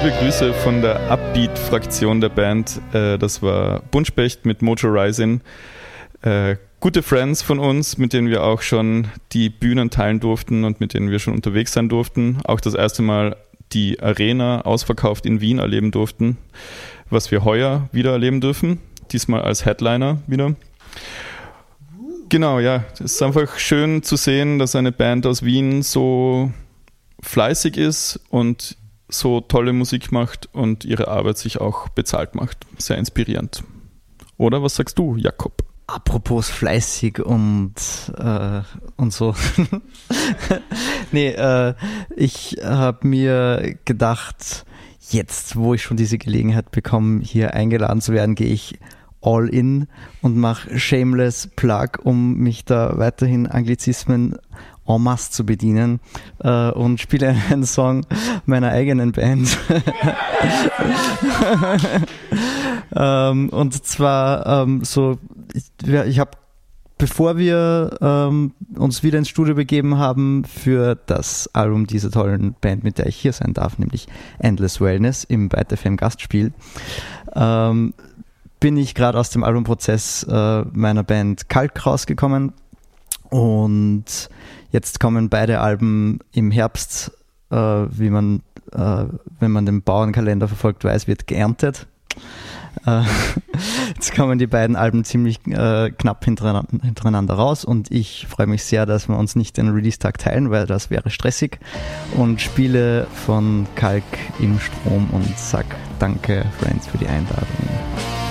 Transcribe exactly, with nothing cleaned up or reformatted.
Liebe Grüße von der Upbeat-Fraktion der Band. Das war Buntspecht mit Mojo Rising. Gute Friends von uns, mit denen wir auch schon die Bühnen teilen durften und mit denen wir schon unterwegs sein durften. Auch das erste Mal die Arena ausverkauft in Wien erleben durften, was wir heuer wieder erleben dürfen. Diesmal als Headliner wieder. Genau, ja. Es ist einfach schön zu sehen, dass eine Band aus Wien so fleißig ist und so tolle Musik macht und ihre Arbeit sich auch bezahlt macht. Sehr inspirierend. Oder was sagst du, Jakob? Apropos fleißig und, äh, und so. nee, äh, ich habe mir gedacht, jetzt, wo ich schon diese Gelegenheit bekomme, hier eingeladen zu werden, gehe ich all in und mache shameless Plug, um mich da weiterhin Anglizismen en masse zu bedienen äh, und spiele einen Song meiner eigenen Band. ähm, und zwar ähm, so, ich, ich habe, bevor wir ähm, uns wieder ins Studio begeben haben für das Album dieser tollen Band, mit der ich hier sein darf, nämlich Endless Wellness im Byte F M Gastspiel, ähm, bin ich gerade aus dem Albumprozess äh, meiner Band Kalk rausgekommen. Und jetzt kommen beide Alben im Herbst, äh, wie man, äh, wenn man den Bauernkalender verfolgt, weiß, wird geerntet. Äh, jetzt kommen die beiden Alben ziemlich äh, knapp hintereinander, hintereinander raus und ich freue mich sehr, dass wir uns nicht den Release-Tag teilen, weil das wäre stressig, und spiele von Kalk im Strom und sag danke, Friends, für die Einladung.